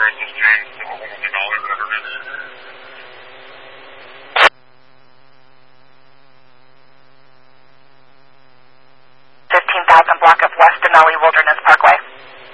has changed to almost $1 better. 15,000 block of West Denali will